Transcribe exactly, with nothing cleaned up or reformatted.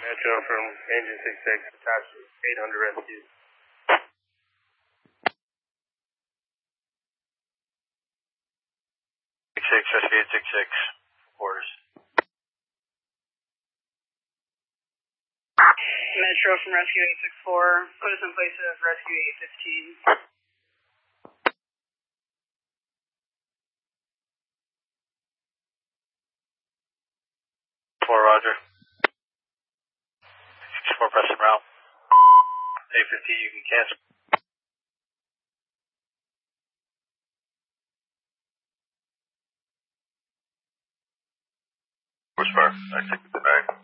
Metro from engine six six, attached to eight hundred rescue. six six, rescue eight six six, orders. Metro from rescue eight six four, put us in place of rescue eight fifteen. four, roger. six four, pressing route. eight fifteen, you can cancel. Horsepower, I take it tonight.